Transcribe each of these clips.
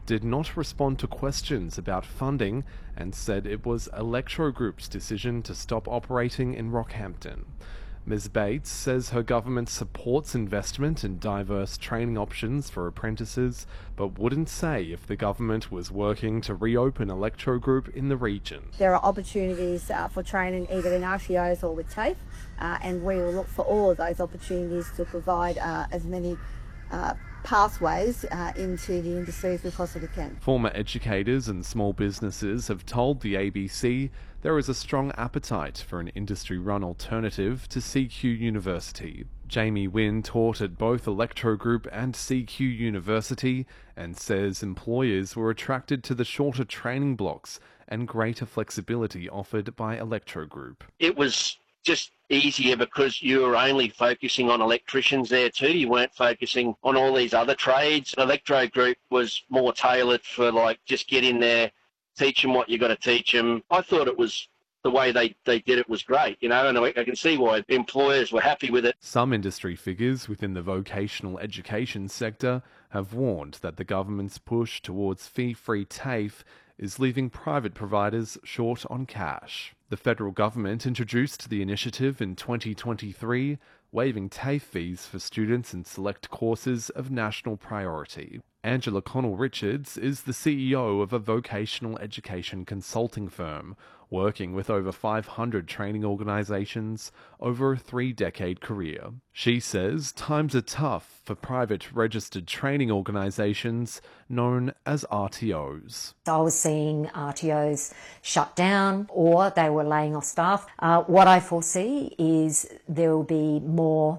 did not respond to questions about funding and said it was Electro Group's decision to stop operating in Rockhampton. Ms. Bates says her government supports investment in diverse training options for apprentices, but wouldn't say if the government was working to reopen Electro Group in the region. There are opportunities for training either in RTOs or with TAFE, and we will look for all of those opportunities to provide as many pathways into the industry as we possibly can. Former educators and small businesses have told the ABC there is a strong appetite for an industry-run alternative to CQ University. Jamie Wynne taught at both Electro Group and CQ University and says employers were attracted to the shorter training blocks and greater flexibility offered by Electro Group. It was just easier because you were only focusing on electricians there too. You weren't focusing on all these other trades. Electro Group was more tailored for just get in there, teach them what you got to teach them. I thought it was the way they did it was great, and I can see why employers were happy with it. Some industry figures within the vocational education sector have warned that the government's push towards fee-free TAFE is leaving private providers short on cash. The federal government introduced the initiative in 2023, waiving TAFE fees for students in select courses of national priority. Angela Connell-Richards is the CEO of a vocational education consulting firm, working with over 500 training organisations over a 3-decade career. She says times are tough for private registered training organisations known as RTOs. I was seeing RTOs shut down or they were laying off staff. What I foresee is there will be more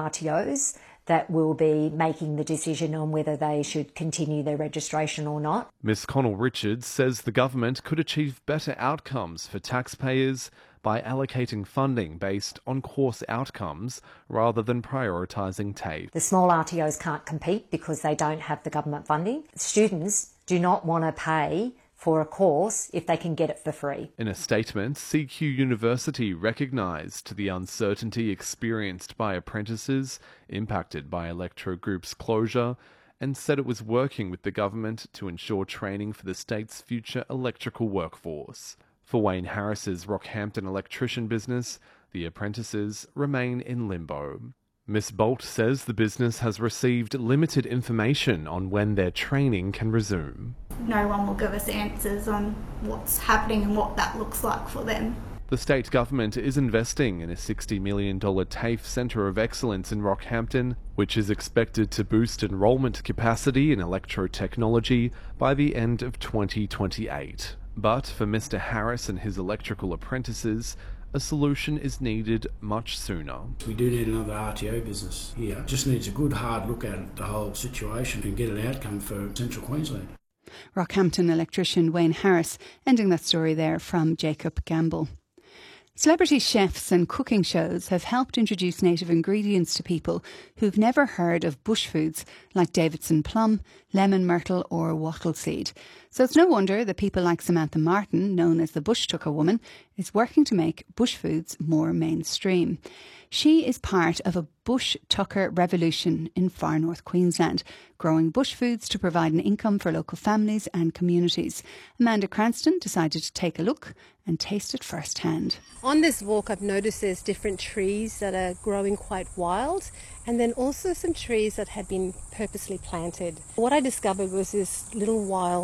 RTOs that will be making the decision on whether they should continue their registration or not. Ms Connell-Richards says the government could achieve better outcomes for taxpayers by allocating funding based on course outcomes rather than prioritising TAFE. The small RTOs can't compete because they don't have the government funding. Students do not want to pay for a course if they can get it for free. In a statement, CQ University recognised the uncertainty experienced by apprentices impacted by Electro Group's closure and said it was working with the government to ensure training for the state's future electrical workforce. For Wayne Harris's Rockhampton electrician business, the apprentices remain in limbo. Ms Bolt says the business has received limited information on when their training can resume. No one will give us answers on what's happening and what that looks like for them. The state government is investing in a $60 million TAFE Centre of Excellence in Rockhampton, which is expected to boost enrolment capacity in electrotechnology by the end of 2028. But for Mr Harris and his electrical apprentices, a solution is needed much sooner. We do need another RTO business here. Just needs a good hard look at the whole situation and get an outcome for Central Queensland. Rockhampton electrician Wayne Harris, ending that story there from Jacob Gamble. Celebrity chefs and cooking shows have helped introduce native ingredients to people who've never heard of bush foods like Davidson plum, lemon myrtle or wattle seed. So it's no wonder that people like Samantha Martin, known as the Bush Tucker Woman, is working to make bush foods more mainstream. She is part of a bush tucker revolution in far north Queensland, growing bush foods to provide an income for local families and communities. Amanda Cranston decided to take a look and taste it firsthand. On this walk, I've noticed there's different trees that are growing quite wild, and then also some trees that had been purposely planted. What I discovered was this little wild